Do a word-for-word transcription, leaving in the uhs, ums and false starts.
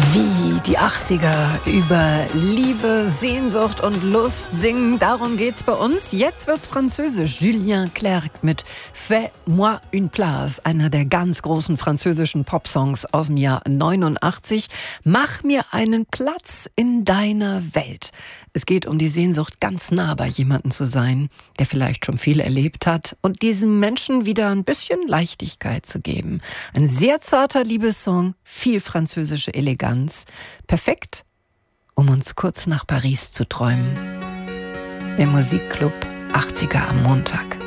Wie die achtziger über Liebe, Sehnsucht und Lust singen, darum geht's bei uns. Jetzt wird's französisch. Julien Clerc mit Fais-moi une place, einer der ganz großen französischen Popsongs aus dem Jahr neunundachtzig. Mach mir einen Platz in deiner Welt. Es geht um die Sehnsucht, ganz nah bei jemandem zu sein, der vielleicht schon viel erlebt hat und diesem Menschen wieder ein bisschen Leichtigkeit zu geben. Ein sehr zarter Liebessong, viel französische Eleganz. Perfekt, um uns kurz nach Paris zu träumen. Im Musikclub achtziger am Montag.